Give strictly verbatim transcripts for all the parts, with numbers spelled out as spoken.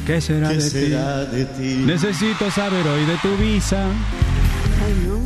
¿Qué será, ¿Qué de, será ti? de ti? Necesito saber hoy de tu visa. Ay, no.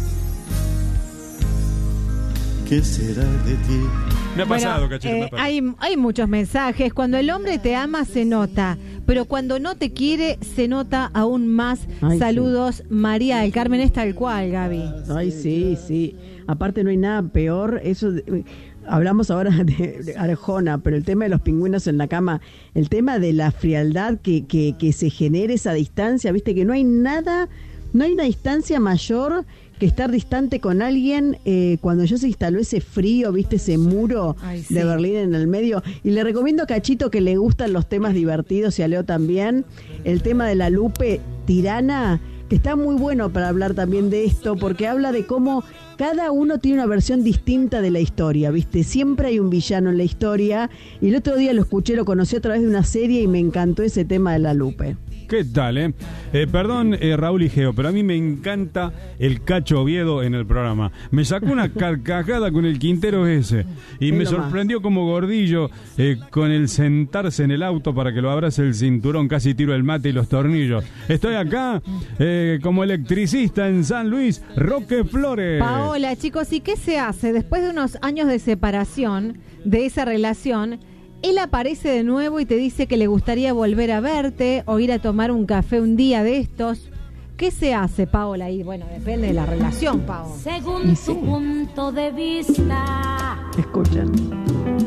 ¿Qué será de ti? Me ha Bueno, pasado, Cachito, eh, me ha pasado. hay, hay muchos mensajes. Cuando el hombre te ama, se nota. Pero cuando no te quiere, se nota aún más. Ay, Saludos, sí. María del Carmen. Es tal cual, Gaby. Ay, sí, sí. Aparte no hay nada peor. Eso de- hablamos ahora de, de Arjona, pero el tema de los pingüinos en la cama, el tema de la frialdad que, que, que se genere esa distancia, viste que no hay nada, no hay una distancia mayor que estar distante con alguien eh, cuando ya se instaló ese frío, viste, ese muro Ay, sí. de Berlín en el medio. Y le recomiendo a Cachito, que le gustan los temas divertidos, y a Leo también, el tema de la Lupe Tirana, que está muy bueno para hablar también de esto, porque habla de cómo cada uno tiene una versión distinta de la historia, ¿viste? Siempre hay un villano en la historia, y el otro día lo escuché, lo conocí a través de una serie y me encantó ese tema de la Lupe. ¿Qué tal, eh? Eh, perdón, eh, Raúl y Geo, pero a mí me encanta el Cacho Oviedo en el programa. Me sacó una carcajada con el Quintero ese. Y Es me lo sorprendió como Gordillo eh, con el sentarse en el auto para que lo abrace el cinturón. Casi tiro el mate y los tornillos. Estoy acá eh, como electricista en San Luis, Roque Flores. Paola, chicos, ¿y qué se hace? Después de unos años de separación de esa relación, él aparece de nuevo y te dice que le gustaría volver a verte o ir a tomar un café un día de estos. ¿Qué se hace, Paola? Y bueno, depende de la relación, Paola. Según Y sí. tu punto de vista, Escuchan.